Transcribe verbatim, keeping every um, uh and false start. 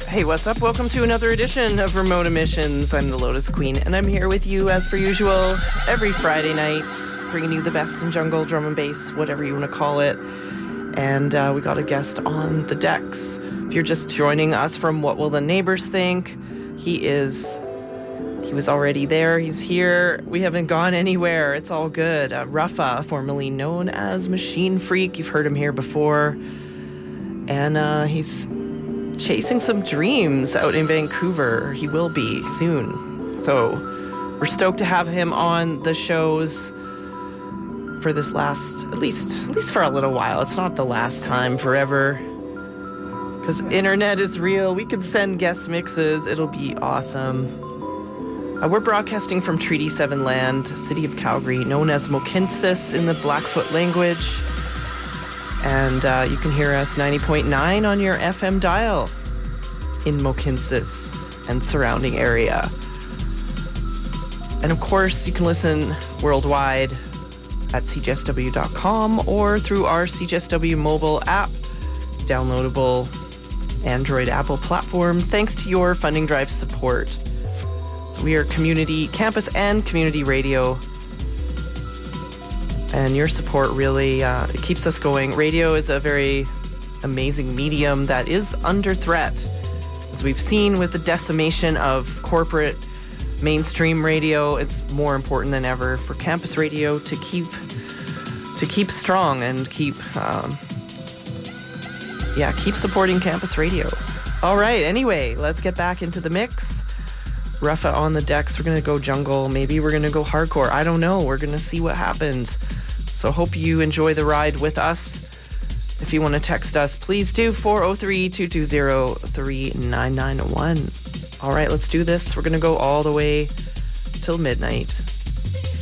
Hey, what's up? Welcome to another edition of Remote Emissions. I'm the Lotus Queen, and I'm here with you as per usual every Friday night, bringing you the best in jungle, drum and bass, whatever you want to call it. And uh, we got a guest on the decks. If you're just joining us from What Will the Neighbors Think, he is, he was already there. He's here. We haven't gone anywhere. It's all good. Uh, Ruffa, formerly known as Machine Freak. You've heard him here before. And uh, he's chasing some dreams out in Vancouver. He will be soon. So we're stoked to have him on the shows for this last, at least, at least for a little while. It's not the last time forever, because internet is real. We can send guest mixes. It'll be awesome. Uh, we're broadcasting from Treaty seven land, city of Calgary, known as Mohkinstsis in the Blackfoot language. And uh, you can hear us ninety point nine on your F M dial in Mohkinstsis and surrounding area. And of course, you can listen worldwide at c j s w dot com or through our C J S W mobile app, downloadable Android, Apple platforms, thanks to your funding drive support. We are community, campus and community radio. And your support really uh, it keeps us going. Radio is a very amazing medium that is under threat. As we've seen with the decimation of corporate mainstream radio, it's more important than ever for campus radio to keep to keep strong and keep um, yeah, keep supporting campus radio. All right, anyway, let's get back into the mix. Ruffa on the decks. We're going to go jungle. Maybe we're going to go hardcore. I don't know. We're going to see what happens. So hope you enjoy the ride with us. If you want to text us, please do four oh three, two two zero, three nine nine one. All right, let's do this. We're going to go all the way till midnight.